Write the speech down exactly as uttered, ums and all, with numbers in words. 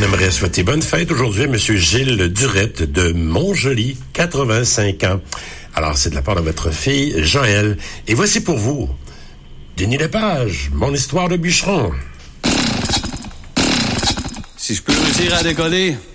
aimerait souhaiter bonne fête aujourd'hui à M. Gilles Durette de Montjoly, quatre-vingt-cinq ans. Alors, c'est de la part de votre fille, Joëlle. Et voici pour vous, Denis Lepage, mon histoire de bûcheron. Si je peux réussir à décoller,